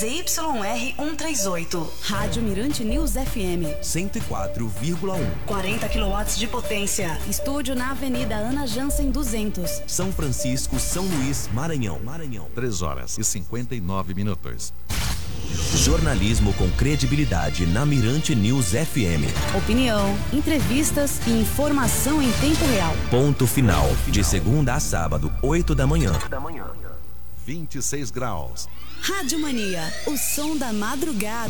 ZYR 138. Rádio Mirante News FM 104,1. 40 kW de potência. Estúdio na Avenida Ana Jansen 200. São Francisco, São Luís, Maranhão. 3h59. Jornalismo com credibilidade na Mirante News FM. Opinião, entrevistas e informação em tempo real. Ponto final. De segunda a sábado, 8 da manhã. 26 graus. Rádio Mania, o som da madrugada.